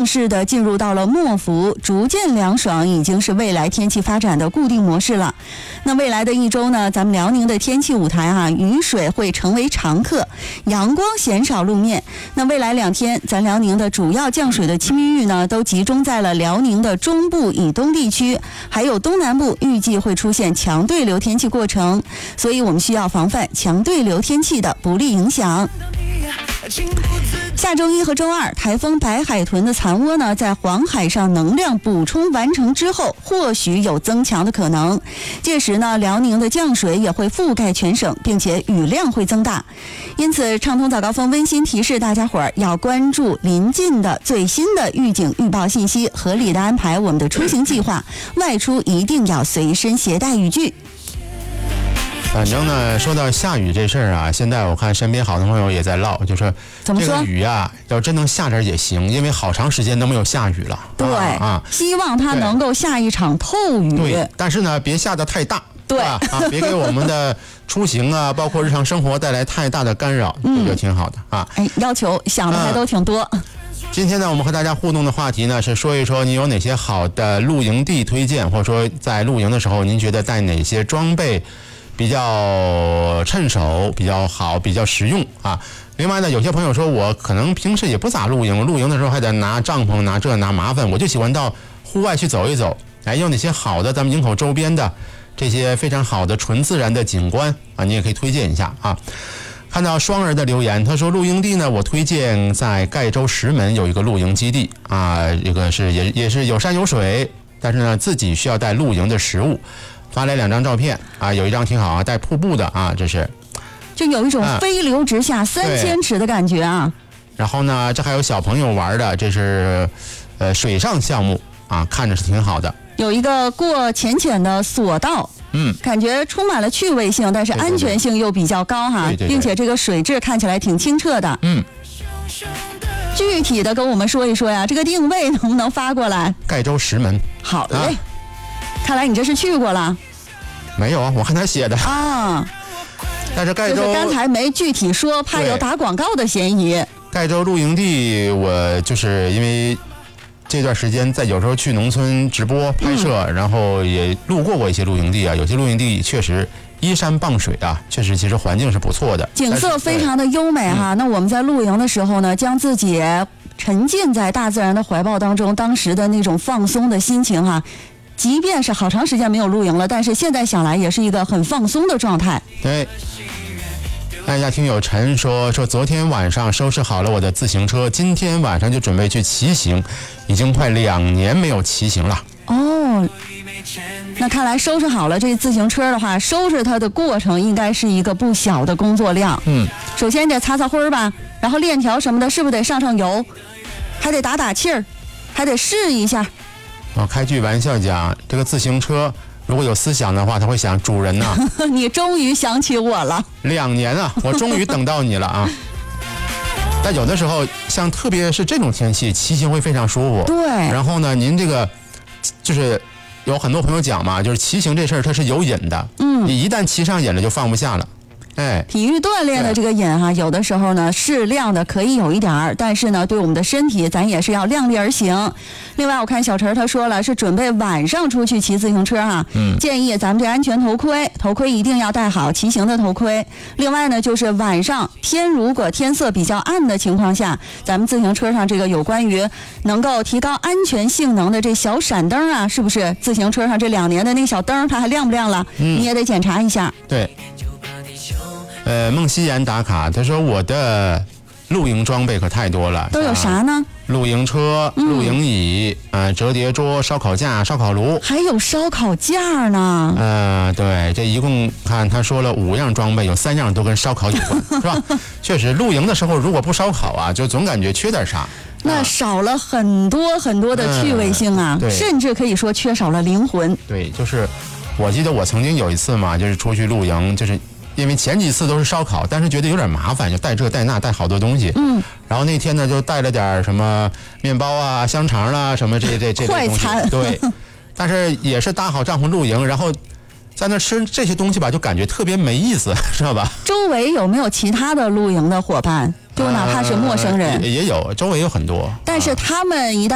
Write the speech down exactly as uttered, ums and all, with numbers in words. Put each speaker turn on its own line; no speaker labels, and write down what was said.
式的进入到了末伏，逐渐凉爽已经是未来天气发展的固定模式了。那未来的一周呢，咱们辽宁的天气舞台啊，雨水会成为常客，阳光鲜少露面。那未来两天，咱辽宁的主要降水的期域呢，都集中在了辽宁的中部以东地区，还有东南部，预计会出现强对流天气过程，所以我们需要防范强对流天气的不利影响。下周一和周二，台风白海豚的残窝呢，在黄海上能量补充完成之后，或许有增强的可能。届时呢，辽宁的降水也会覆盖全省，并且雨量会增大。因此，畅通早高峰温馨提示大家伙儿要关注临近的最新的预警预报信息，合理的安排我们的出行计划。外出一定要随身携带雨具。
反正呢，说到下雨这事儿啊，现在我看身边好多朋友也在唠，就说这个雨啊，要真能下点也行，因为好长时间都没有下雨了。
对啊，希望它能够下一场透雨。
对，但是呢，别下得太大。
对
啊，别给我们的出行啊，包括日常生活带来太大的干扰，这就挺好的啊。
哎，要求想的还都挺多。
嗯今天呢，我们和大家互动的话题呢是说一说你有哪些好的露营地推荐，或者说在露营的时候，您觉得带哪些装备比较趁手、比较好、比较实用啊？另外呢，有些朋友说我可能平时也不咋露营，露营的时候还得拿帐篷、拿这拿麻烦，我就喜欢到户外去走一走。哎，有哪些好的咱们营口周边的这些非常好的纯自然的景观啊，你也可以推荐一下啊。看到双儿的留言，他说露营地呢，我推荐在盖州石门有一个露营基地啊，这个是也也是有山有水，但是呢自己需要带露营的食物。发来两张照片啊，有一张挺好啊，带瀑布的啊，这是
就有一种飞流直下三千尺的感觉啊。
然后呢，这还有小朋友玩的，这是呃水上项目啊，看着是挺好的。
有一个过浅浅的索道。
嗯，
感觉充满了趣味性，但是安全性又比较高哈，
对对对，
并且这个水质看起来挺清澈的。
嗯，
具体的跟我们说一说呀，这个定位能不能发过来？
盖州石门。
好嘞，啊、看来你这是去过了。
没有啊，我看他写的
啊。
但是盖州
就是刚才没具体说，怕有打广告的嫌疑。
盖州露营地，我就是因为这段时间在有时候去农村直播拍摄、嗯、然后也路过过一些露营地啊，有些露营地确实依山傍水啊，确实其实环境是不错的，
景色非常的优美哈、嗯、那我们在露营的时候呢，将自己沉浸在大自然的怀抱当中，当时的那种放松的心情哈，即便是好长时间没有露营了，但是现在想来也是一个很放松的状态。
对，看一下听友陈说说昨天晚上收拾好了我的自行车，今天晚上就准备去骑行，已经快两年没有骑行了。
哦，那看来收拾好了这自行车的话，收拾它的过程应该是一个不小的工作量。
嗯，
首先得擦擦灰吧，然后链条什么的是不是得上上油，还得打打气儿，还得试一下。
我、哦、开句玩笑讲，这个自行车如果有思想的话，他会想主人呐、啊，
你终于想起我了，
两年啊，我终于等到你了啊！但有的时候，像特别是这种天气，骑行会非常舒服。
对。
然后呢，您这个就是有很多朋友讲嘛，就是骑行这事儿它是有瘾的，嗯，你一旦骑上瘾了就放不下了。哎，
体育锻炼的这个瘾哈，有的时候呢适量的可以有一点儿，但是呢对我们的身体咱也是要量力而行。另外我看小陈他说了是准备晚上出去骑自行车哈，嗯，建议咱们这安全头盔，头盔一定要戴好，骑行的头盔。另外呢就是晚上天如果天色比较暗的情况下，咱们自行车上这个有关于能够提高安全性能的这小闪灯啊，是不是自行车上这两年的那个小灯它还亮不亮了？嗯，你也得检查一下。
对。呃，孟希言打卡，他说我的露营装备可太多了，
都有啥呢？
露营车、露营椅、呃，折叠桌、烧烤架、烧烤炉，
还有烧烤架呢。
呃，对，这一共看他说了五样装备，有三样都跟烧烤有关，是吧？确实，露营的时候如果不烧烤啊，就总感觉缺点啥。
那少了很多很多的趣味性啊，
嗯、
甚至可以说缺少了灵魂。
对，就是我记得我曾经有一次嘛，就是出去露营，就是因为前几次都是烧烤，但是觉得有点麻烦，就带这带那带好多东西。嗯。然后那天呢，就带了点什么面包啊、香肠啦、啊，什么这这这
快餐。
对。但是也是搭好帐篷露营，然后在那吃这些东西吧，就感觉特别没意思，知道吧？
周围有没有其他的露营的伙伴？就哪怕是陌生人，
呃、也, 也有，周围有很多。
但是他们一旦